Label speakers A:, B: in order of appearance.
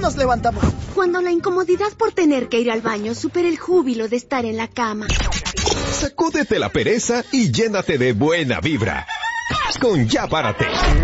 A: nos levantamos?
B: Cuando la incomodidad por tener que ir al baño supera el júbilo de estar en la cama.
C: Sacúdete la pereza y llénate de buena vibra. Con Ya Párate.